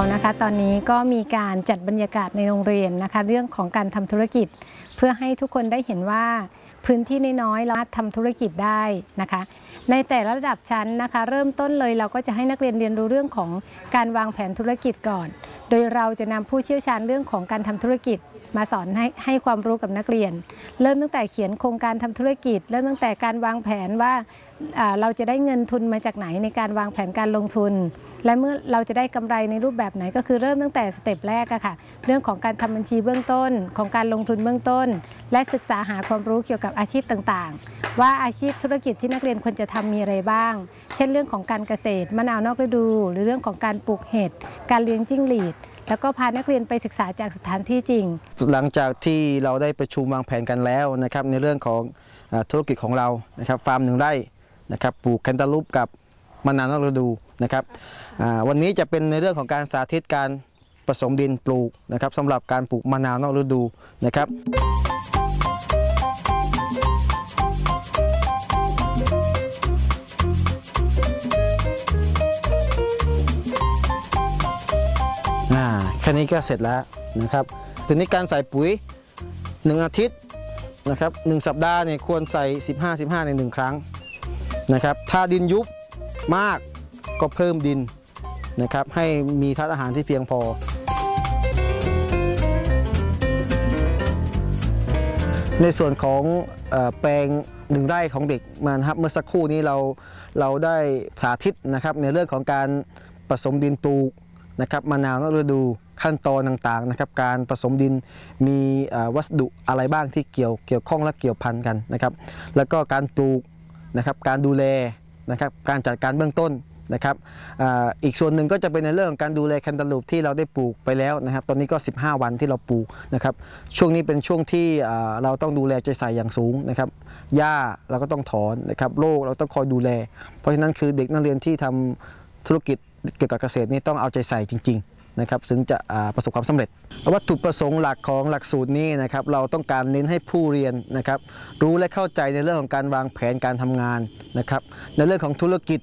นะคะตอนนี้ก็มีการจัดบรรยากาศในโรงเรียนนะคะเรื่องของการทำธุรกิจเพื่อให้ทุกคนได้เห็นว่าพื้นที่น้อยๆเราทำธุรกิจได้นะคะในแต่ละระดับชั้นนะคะเริ่มต้นเลยเราก็จะให้นักเรียนเรียนรู้เรื่องของการวางแผนธุรกิจก่อนโดยเราจะนำผู้เชี่ยวชาญเรื่องของการทำธุรกิจมาสอนให้ความรู้กับนักเรียนเริ่มตั้งแต่เขียนโครงการทำธุรกิจเริ่มตั้งแต่การวางแผนว่าเราจะได้เงินทุนมาจากไหนในการวางแผนการลงทุนและเมื่อเราจะได้กำไรในรูปแบบไหนก็คือเริ่มตั้งแต่สเต็ปแรกค่ะเรื่องของการทำบัญชีเบื้องต้นของการลงทุนเบื้องต้นและศึกษาหาความรู้เกี่ยวกับอาชีพต่างๆว่าอาชีพธุรกิจที่นักเรียนควรจะทำมีอะไรบ้างเช่นเรื่องของการเกษตรมะนาวนอกฤดูหรือเรื่องของการปลูกเห็ดการเลี้ยงจิ้งหรีดแล้วก็พานักเรียนไปศึกษาจากสถานที่จริงหลังจากที่เราได้ประชุมวางแผนกันแล้วนะครับในเรื่องของธุรกิจของเรานะครับฟาร์ม1 ไร่นะครับปลูกแคนตาลูปกับมะนาวนอกฤดูนะครับวันนี้จะเป็นในเรื่องของการสาธิตการผสมดินปลูกนะครับสำหรับการปลูกมะนาวนอกฤดูนะครับแค่นี้ก็เสร็จแล้วนะครับทีนี้การใส่ปุ๋ย1 อาทิตย์นะครับ1 สัปดาห์เนี่ยควรใส่15 ใน1 ครั้งนะครับถ้าดินยุบมากก็เพิ่มดินนะครับให้มีธาตุอาหารที่เพียงพอในส่วนของแปลง1 ไร่ของเด็กมานะครับเมื่อสักครู่นี้เราได้สาธิตนะครับในเรื่องของการผสมดินปลูกนะครับมะนาวนอกฤดูขั้นตอนต่างๆนะครับการผสมดินมีวัสดุอะไรบ้างที่เกี่ยวข้องและเกี่ยวพันกันนะครับแล้วก็การปลูกนะครับการดูแลนะครับการจัดการเบื้องต้นนะครับอีกส่วนหนึ่งก็จะเป็นในเรื่องของการดูแลแคนตาลูปที่เราได้ปลูกไปแล้วนะครับตอนนี้ก็15 วันที่เราปลูกนะครับช่วงนี้เป็นช่วงที่เราต้องดูแลใจใส่อย่างสูงนะครับหญ้าเราก็ต้องถอนนะครับโรคเราต้องคอยดูแลเพราะฉะนั้นคือเด็กนักเรียนที่ทำธุรกิจเกี่ยวกับเกษตรนี่ต้องเอาใจใส่จริงๆนะครับถึงจะประสบความสำเร็จวัตถุประสงค์หลักของหลักสูตรนี้นะครับเราต้องการเน้นให้ผู้เรียนนะครับรู้และเข้าใจในเรื่องของการวางแผนการทำงานนะครับในเรื่องของธุรกิจ